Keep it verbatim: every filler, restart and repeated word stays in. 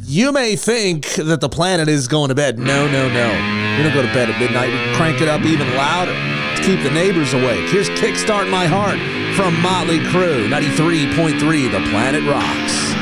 You may think that the planet is going to bed. No, no, no. We don't go to bed at midnight. We crank it up even louder to keep the neighbors awake. Here's Kickstart My Heart from Motley Crue, ninety-three point three The Planet Rocks.